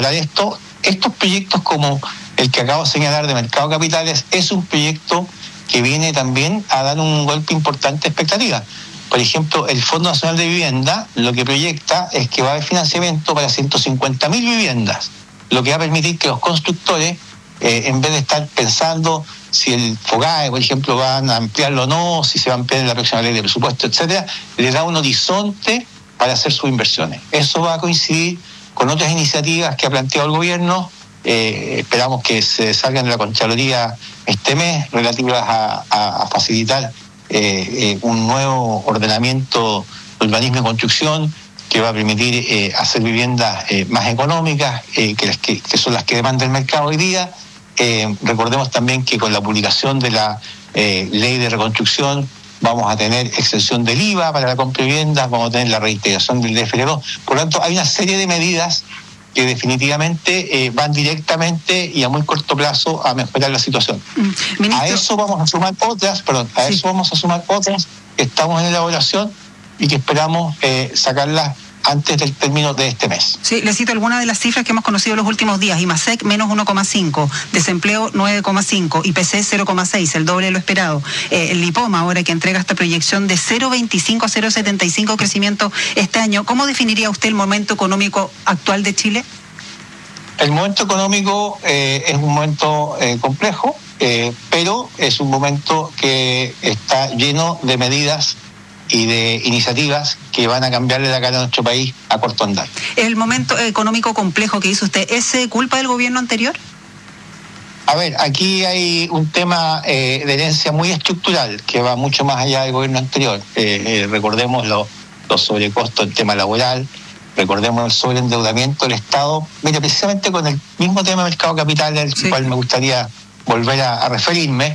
mejorar esto. Estos proyectos como el que acabo de señalar de Mercado de Capitales es un proyecto que viene también a dar un golpe importante a expectativas. Por ejemplo, el Fondo Nacional de Vivienda lo que proyecta es que va a haber financiamiento para 150.000 viviendas, lo que va a permitir que los constructores, en vez de estar pensando si el FOGAE, por ejemplo, van a ampliarlo o no, si se va a ampliar en la próxima ley de presupuesto, etcétera, les da un horizonte para hacer sus inversiones. Eso va a coincidir con otras iniciativas que ha planteado el gobierno. Esperamos que se salgan de la Contraloría este mes, relativas a facilitar un nuevo ordenamiento de urbanismo y construcción que va a permitir hacer viviendas más económicas, que son las que demanda el mercado hoy día. Recordemos también que con la publicación de la ley de reconstrucción vamos a tener exención del IVA para la compra de viviendas, vamos a tener la reintegración del DFL2. Por lo tanto, hay una serie de medidas que definitivamente van directamente y a muy corto plazo a mejorar la situación. Ministro, a eso vamos a sumar otras, que estamos en elaboración y que esperamos sacarlas antes del término de este mes. Sí, le cito algunas de las cifras que hemos conocido los últimos días. IMASEC menos 1,5, desempleo 9,5, IPC 0,6, el doble de lo esperado. El LIPOM ahora que entrega esta proyección de 0,25 a 0,75 crecimiento este año. ¿Cómo definiría usted el momento económico actual de Chile? El momento económico es un momento complejo, pero es un momento que está lleno de medidas y de iniciativas que van a cambiarle la cara a nuestro país a corto andar. ¿El momento económico complejo que dice usted es culpa del gobierno anterior? A ver, aquí hay un tema de herencia muy estructural que va mucho más allá del gobierno anterior. Recordemos los sobrecostos del tema laboral, recordemos el sobreendeudamiento del Estado. Mira, precisamente con el mismo tema de mercado de capitales, al cual me gustaría volver a referirme.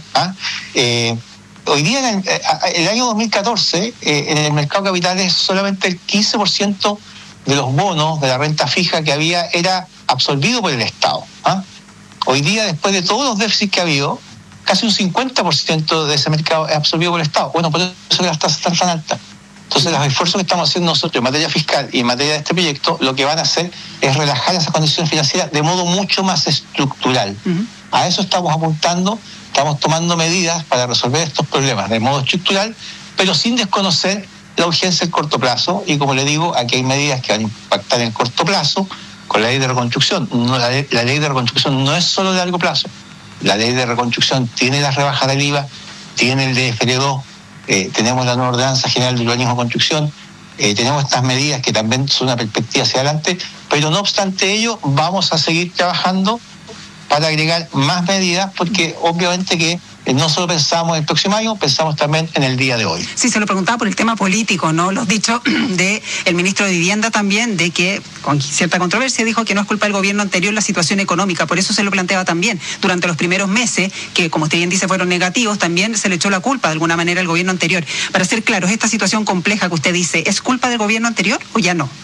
Hoy día, en el año 2014, en el mercado de capitales, solamente el 15% de los bonos de la renta fija que había era absorbido por el Estado. Hoy día, después de todos los déficits que ha habido, casi un 50% de ese mercado es absorbido por el Estado. Bueno, por eso las tasas están tan altas. Entonces, los esfuerzos que estamos haciendo nosotros en materia fiscal y en materia de este proyecto, lo que van a hacer es relajar esas condiciones financieras de modo mucho más estructural. A eso estamos apuntando. Estamos tomando medidas para resolver estos problemas de modo estructural, pero sin desconocer la urgencia en corto plazo. Y como le digo, aquí hay medidas que van a impactar en corto plazo con la ley de reconstrucción. La ley de reconstrucción no es solo de largo plazo. La ley de reconstrucción tiene la rebaja del IVA, tiene el DFL2, tenemos la nueva ordenanza general de urbanismo y construcción, tenemos estas medidas que también son una perspectiva hacia adelante, pero no obstante ello, vamos a seguir trabajando para agregar más medidas, porque obviamente que no solo pensamos en el próximo año, pensamos también en el día de hoy. Sí, se lo preguntaba por el tema político, ¿no? Los dichos del ministro de Vivienda también, de que con cierta controversia dijo que no es culpa del gobierno anterior la situación económica, por eso se lo planteaba también. Durante los primeros meses, que como usted bien dice fueron negativos, también se le echó la culpa de alguna manera al gobierno anterior. Para ser claros, esta situación compleja que usted dice, ¿es culpa del gobierno anterior o ya no?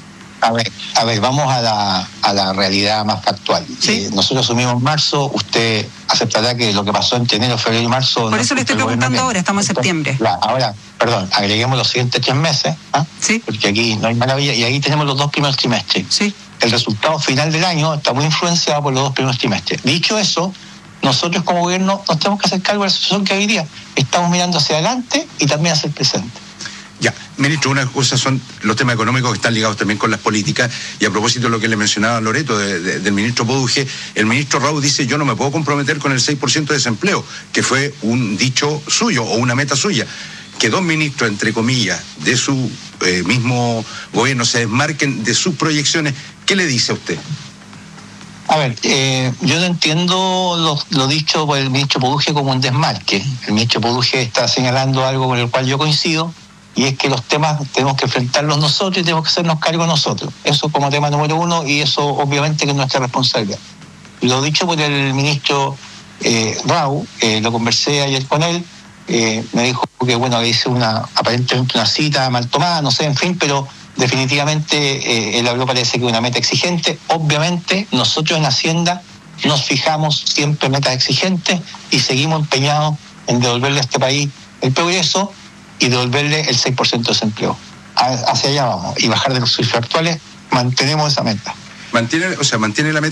A ver, vamos a la realidad más factual. ¿Sí? Nosotros asumimos marzo, usted aceptará que lo que pasó entre enero, febrero y marzo... Por eso le estoy preguntando ahora, estamos en septiembre. Ahora, agreguemos los siguientes 3 meses, ¿Sí? Porque aquí no hay maravilla, y ahí tenemos los 2 primeros trimestres. Sí. El resultado final del año está muy influenciado por los 2 primeros trimestres. Dicho eso, nosotros como gobierno nos tenemos que hacer cargo de la situación que hoy día estamos mirando hacia adelante y también hacia el presente. Ya, ministro, una cosa son los temas económicos que están ligados también con las políticas, y a propósito de lo que le mencionaba Loreto del ministro Poduje, el ministro Rau dice: yo no me puedo comprometer con el 6% de desempleo, que fue un dicho suyo o una meta suya. Que 2 ministros, entre comillas, de su mismo gobierno se desmarquen de sus proyecciones, ¿qué le dice a usted? A ver, yo no entiendo lo dicho por el ministro Poduje como un desmarque. El ministro Poduje está señalando algo con el cual yo coincido, y es que los temas tenemos que enfrentarlos nosotros y tenemos que hacernos cargo nosotros. Eso como tema número 1, y eso obviamente que es nuestra responsabilidad. Lo dicho por el ministro Rau, lo conversé ayer con él, me dijo que bueno, le hice aparentemente una cita mal tomada, no sé, en fin, pero definitivamente él habló, parece que una meta exigente. Obviamente nosotros en Hacienda nos fijamos siempre metas exigentes y seguimos empeñados en devolverle a este país el progreso y devolverle el 6% de desempleo. Hacia allá vamos, y bajar de los cifras actuales. Mantenemos esa meta. Mantiene la meta.